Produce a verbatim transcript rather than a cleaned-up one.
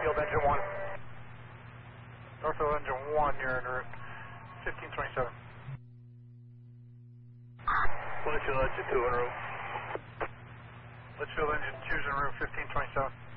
Litchfield engine one. Northfield engine one, you're en route fifteen twenty-seven. Litchfield engine two en route. Litchfield engine two's en route fifteen twenty-seven.